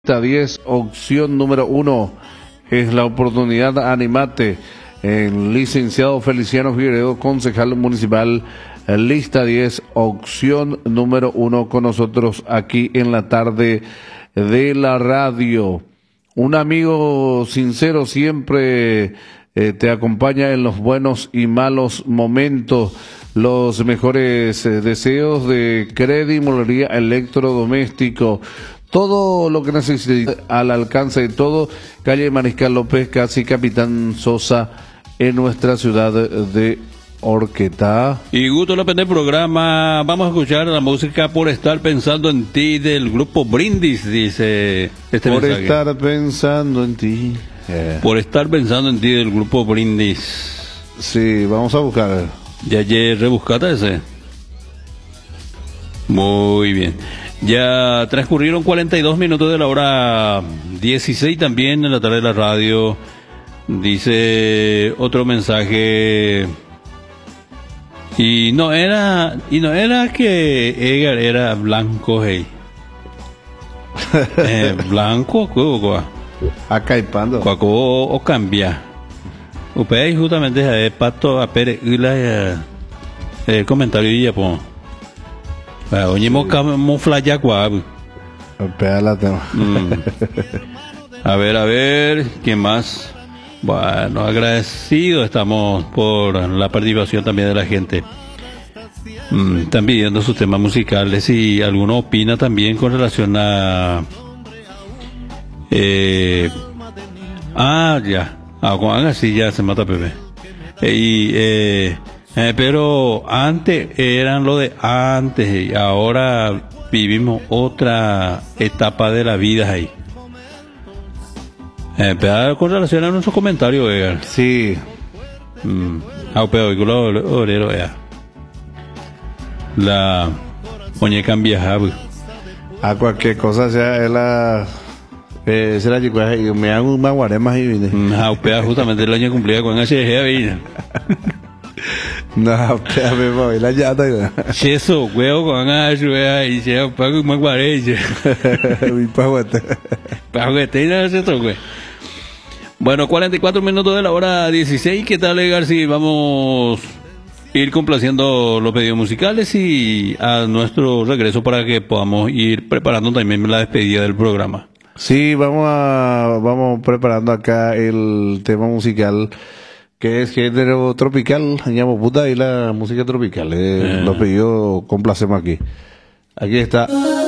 10, opción número 1, es la oportunidad Animate, el licenciado Feliciano Figueredo, concejal municipal, lista 10, opción número 1, con nosotros aquí en la tarde de la radio. Un amigo sincero siempre te acompaña en los buenos y malos momentos. Los mejores deseos de Credi Molería Electrodoméstico. Todo lo que necesite al alcance de todo. Calle Mariscal López, casi Capitán Sosa, en nuestra ciudad de Horquetá. Y gusto López del programa. Vamos a escuchar la música Por estar pensando en ti del grupo Brindis, dice este Por mensaje. estar pensando en ti. Por estar pensando en ti del grupo Brindis. Sí, vamos a buscar. Ya ayer rebuscate ese. Muy bien. Ya transcurrieron 42 minutos de la hora 16 también en la tarde de la radio. Dice otro mensaje. Y no era que Edgar era blanco, hey. Blanco, Acá y pando. o cambia. Usted justamente es pato a pere el comentario y ya pues. Oye, flaya guapo. A ver, ¿quién más? Bueno, agradecido estamos por la participación también de la gente. Están pidiendo sus temas musicales y alguno opina también con relación a... ya. Juan así ya se mata Pepe. Pero antes eran lo de antes y ahora vivimos otra etapa de la vida ahí. Pero con relación a nuestros comentarios, Edgar. Sí. Obrero, la muñeca viajaba. A cualquier cosa sea la será que me hago un maguarema y vine. Justamente el año cumplida con ese vine. No, me voy la llata. Eso, huevo con ese y se paga un maguarema. Mi paguete. Paguete, no es esto, güey. Bueno, 44 minutos de la hora 16. ¿Qué tal, García? Vamos a ir complaciendo los pedidos musicales y a nuestro regreso para que podamos ir preparando también la despedida del programa. Sí, vamos preparando acá el tema musical que es género tropical, llamo puta y la música tropical. Lo pedido, complacemos aquí. Aquí está.